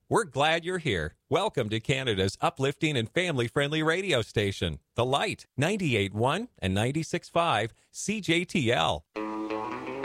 We're glad you're here. Welcome to Canada's uplifting and family-friendly radio station, The Light, 98.1 and 96.5 CJTL.